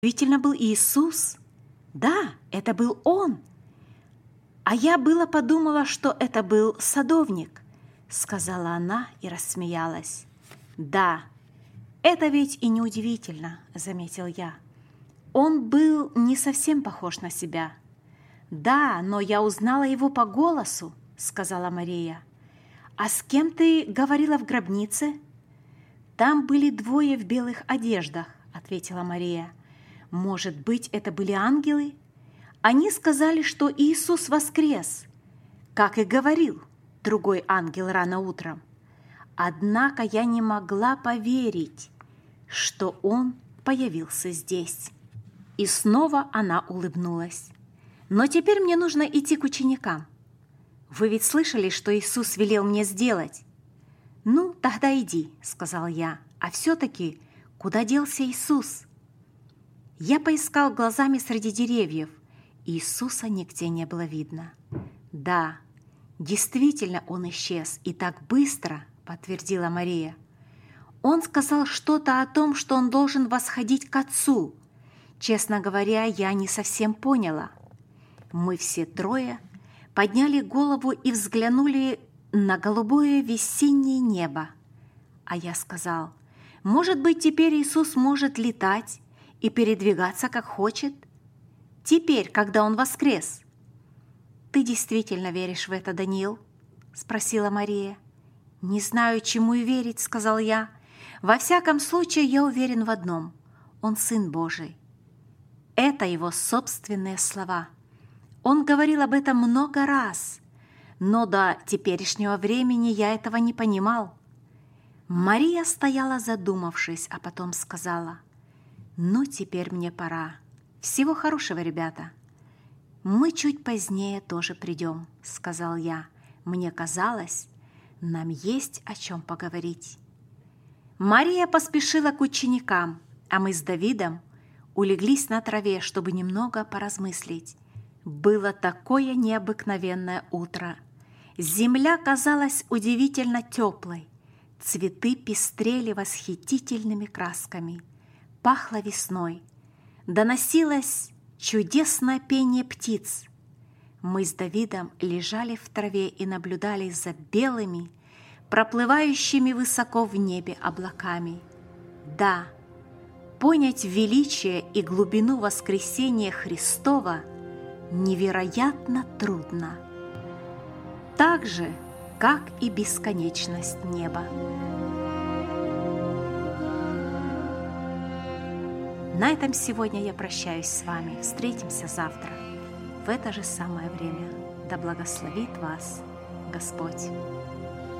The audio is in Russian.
действительно был Иисус. Да, это был Он. А я было подумала, что это был садовник, сказала она и рассмеялась. Да, это ведь и не удивительно, заметил я. Он был не совсем похож на себя. Да, но я узнала его по голосу, сказала Мария. А с кем ты говорила в гробнице? Там были двое в белых одеждах, ответила Мария. Может быть, это были ангелы? Они сказали, что Иисус воскрес, как и говорил другой ангел рано утром. Однако я не могла поверить, что Он появился здесь. И снова она улыбнулась. Но теперь мне нужно идти к ученикам. Вы ведь слышали, что Иисус велел мне сделать? Ну, тогда иди, сказал я. А все-таки, куда делся Иисус? Я поискал глазами среди деревьев. Иисуса нигде не было видно. Да, действительно Он исчез, и так быстро, подтвердила Мария. Он сказал что-то о том, что Он должен восходить к Отцу. Честно говоря, я не совсем поняла. Мы все трое подняли голову и взглянули на голубое весеннее небо. А я сказал, может быть, теперь Иисус может летать и передвигаться, как хочет? Теперь, когда Он воскрес. «Ты действительно веришь в это, Даниил?» – спросила Мария. «Не знаю, чему и верить», – сказал я. «Во всяком случае, я уверен в одном – Он Сын Божий». Это Его собственные слова. Он говорил об этом много раз, но до теперешнего времени я этого не понимал. Мария стояла задумавшись, а потом сказала, «Ну, теперь мне пора. Всего хорошего, ребята». «Мы чуть позднее тоже придем», — сказал я. «Мне казалось, нам есть о чем поговорить». Мария поспешила к ученикам, а мы с Давидом улеглись на траве, чтобы немного поразмыслить. Было такое необыкновенное утро. Земля казалась удивительно теплой. Цветы пестрели восхитительными красками. Пахло весной. Доносилось чудесное пение птиц. Мы с Давидом лежали в траве и наблюдали за белыми, проплывающими высоко в небе облаками. Да, понять величие и глубину воскресения Христова невероятно трудно, так же, как и бесконечность неба. На этом сегодня я прощаюсь с вами. Встретимся завтра в это же самое время. Да благословит вас Господь.